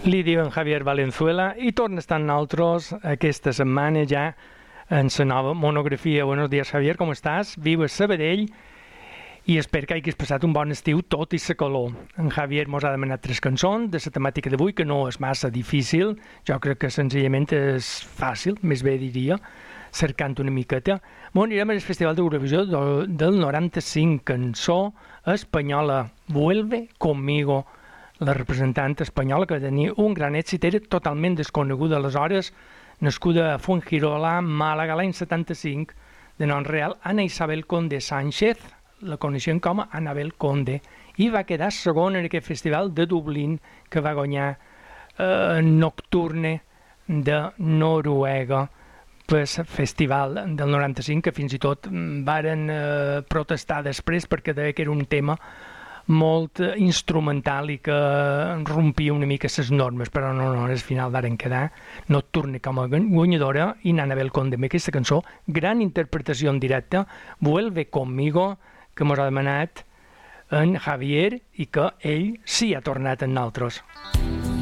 Li diuen Javier Valenzuela i torna a estar amb nosaltres aquesta setmana ja en la nova monografia. Buenos días, Javier, com estàs? Viu a Sabadell i espero que hagis passat un bon estiu tot i la calor. En Javier mos ha demanat 3 cançons de la temàtica d'avui, que no és massa difícil, jo crec que senzillament és fàcil, més bé diria, cercant una miqueta. Anirem al Festival d'Eurovisió del 95, cançó espanyola, Vuelve conmigo. La representant espanyola, que tenia un gran èxit, era totalment desconeguda aleshores, nascuda a Fuengirola, Màlaga, l'any 75, de nom real Ana Isabel Conde Sánchez, la coneixien com a Anabel Conde, i va quedar segona en aquest festival de Dublín, que va guanyar Nocturne de Noruega, pel festival del 95, que fins i tot varen protestar després perquè deia que era un tema molt instrumental i que rompia una mica les normes, però no, al final varen quedar Nocturne com a guanyadora i Anabel Conde amb aquesta cançó, gran interpretació en directe, Vuelve conmigo, que mos ha demanat en Javier i que ell sí ha tornat en nosaltres.